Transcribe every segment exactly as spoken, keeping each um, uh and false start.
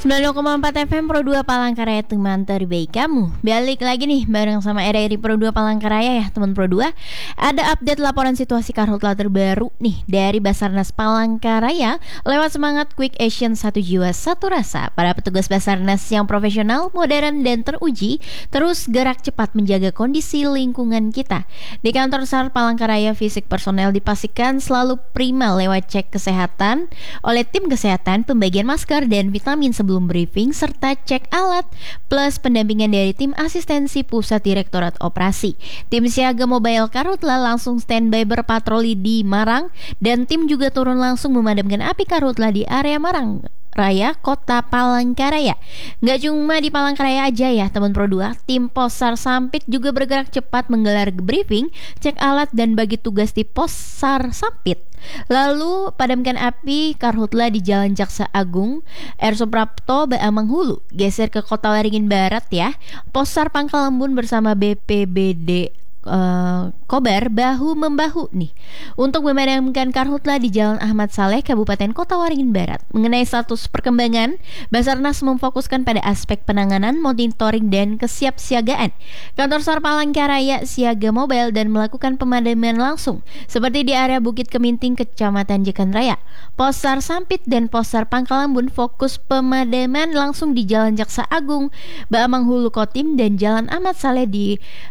sembilan puluh koma empat F M Pro dua Palangkaraya, teman terbaik kamu. Balik lagi nih bareng sama R R I Pro dua Palangkaraya ya teman Pro dua. Ada update laporan situasi karhutla terbaru nih dari Basarnas Palangkaraya lewat semangat Quick Action satu jiwa satu rasa. Para petugas Basarnas yang profesional, modern dan teruji terus gerak cepat menjaga kondisi lingkungan kita. Di kantor SAR Palangkaraya, fisik personel dipastikan selalu prima lewat cek kesehatan oleh tim kesehatan, pembagian masker dan vitamin sebelum briefing, serta cek alat plus pendampingan dari tim asistensi pusat Direktorat Operasi. Tim siaga mobile karhutla langsung standby berpatroli di Marang, dan tim juga turun langsung memadamkan api karhutla di area Marang Raya, Kota Palangkaraya. Nggak cuma di Palangkaraya aja ya teman Pro dua, tim Posar Sampit juga bergerak cepat menggelar briefing, cek alat dan bagi tugas di Posar Sampit. Lalu padamkan api karhutla di Jalan Jaksa Agung, R. Suprapto, Baamang Hulu. Geser ke Kota Waringin Barat ya. Posar Pangkalembun bersama B P B D Uh, Kobar bahu membahu nih untuk memadamkan karhutla di Jalan Ahmad Saleh, Kabupaten Kota Waringin Barat. Mengenai status perkembangan, Basarnas memfokuskan pada aspek penanganan, monitoring dan kesiapsiagaan. Kantor SAR Palangkaraya siaga mobile dan melakukan pemadaman langsung seperti di area Bukit Keminting, Kecamatan Jekan Raya. Posar Sampit dan Posar Pangkalembun fokus pemadaman langsung di Jalan Jaksa Agung, Baamang Hulu Kotim dan Jalan Ahmad Saleh di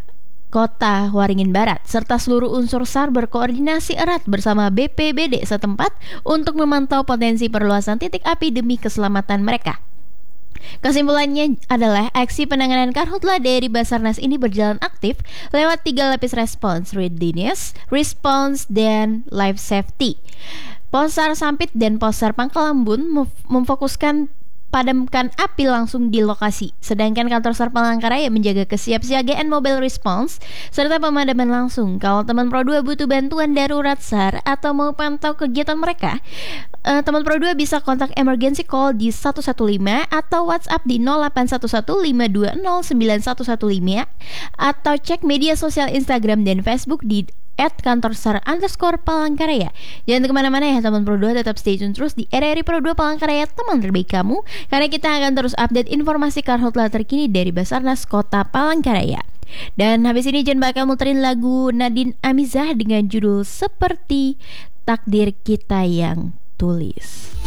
Kota Waringin Barat, serta seluruh unsur SAR berkoordinasi erat bersama B P B D setempat untuk memantau potensi perluasan titik api demi keselamatan mereka. Kesimpulannya adalah aksi penanganan karhutla dari Basarnas ini berjalan aktif lewat tiga lapis respons: readiness, response, dan life safety. Posar Sampit dan Posar Pangkalembun memfokuskan padamkan api langsung di lokasi, sedangkan kantor SAR Palangkaraya menjaga kesiapsiagaan mobile response serta pemadaman langsung. Kalau teman Pro dua butuh bantuan darurat SAR atau mau pantau kegiatan mereka, uh, teman Pro dua bisa kontak emergency call di satu satu lima atau WhatsApp di nol delapan satu satu lima dua nol sembilan satu satu lima atau cek media sosial Instagram dan Facebook di at kantor SAR underscore Palangkaraya. Jangan kemana-mana ya teman Pro dua, tetap stay tune terus di R R I Pro dua Palangkaraya, teman terbaik kamu, karena kita akan terus update informasi karhutla terkini dari Basarnas Kota Palangkaraya. Dan habis ini Jen bakal muterin lagu Nadine Amizah dengan judul Seperti Takdir Kita Yang Tulis.